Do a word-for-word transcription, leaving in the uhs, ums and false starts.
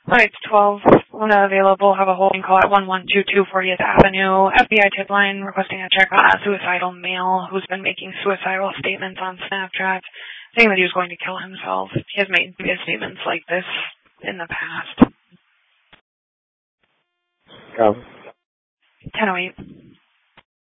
Hi, it's twelve. Luna available. Have a holding call at one one two two fortieth Avenue. F B I tip line requesting a check on a suicidal male who's been making suicidal statements on Snapchat, saying that he was going to kill himself. He has made previous statements like this in the past. Go. ten oh eight.